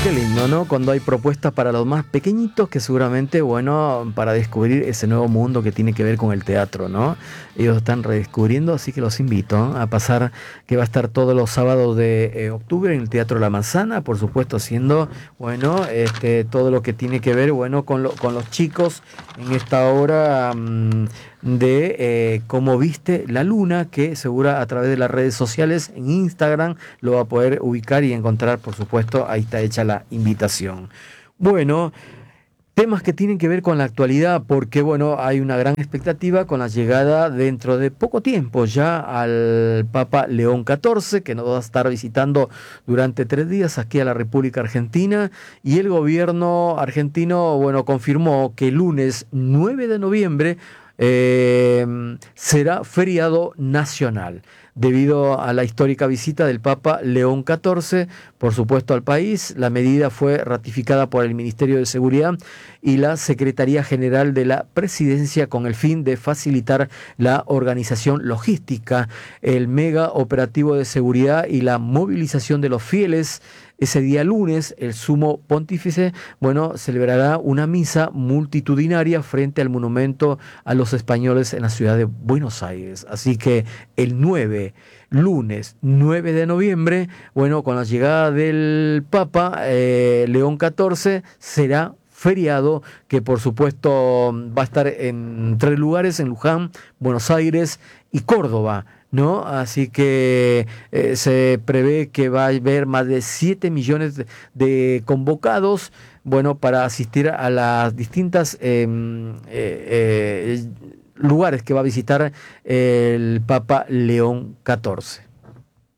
Qué lindo, ¿no? Cuando hay propuestas para los más pequeñitos que seguramente, bueno, para descubrir ese nuevo mundo que tiene que ver con el teatro, ¿no? Ellos están redescubriendo, así que los invito, ¿no?, a pasar, que va a estar todos los sábados de octubre en el Teatro La Manzana, por supuesto, haciendo, bueno, todo lo que tiene que ver, bueno, con los chicos en esta hora de cómo viste la luna, que segura a través de las redes sociales, en Instagram, lo va a poder ubicar y encontrar, por supuesto, ahí está hecha la invitación. Bueno, temas que tienen que ver con la actualidad, porque bueno, hay una gran expectativa con la llegada dentro de poco tiempo ya al Papa León XIV, que nos va a estar visitando durante 3 días aquí a la República Argentina, y el gobierno argentino, bueno, confirmó que el lunes 9 de noviembre será feriado nacional. Debido a la histórica visita del Papa León XIV, por supuesto, al país, la medida fue ratificada por el Ministerio de Seguridad y la Secretaría General de la Presidencia con el fin de facilitar la organización logística, el mega operativo de seguridad y la movilización de los fieles. Ese día lunes, el sumo pontífice, bueno, celebrará una misa multitudinaria frente al monumento a los españoles en la ciudad de Buenos Aires. Así que el lunes 9 de noviembre, bueno, con la llegada del Papa León XIV, será feriado, que por supuesto va a estar en 3 lugares, en Luján, Buenos Aires y Córdoba, ¿no? Así que se prevé que va a haber más de 7 millones de convocados, bueno, para asistir a las distintas lugares que va a visitar el Papa León XIV.